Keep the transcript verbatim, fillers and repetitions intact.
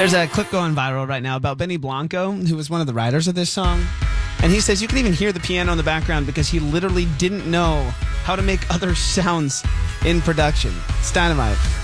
There's a clip going viral right now about Benny Blanco, who was one of the writers of this song. And he says you can even hear the piano in the background because he literally didn't know how to make other sounds in production. It's Dynamite.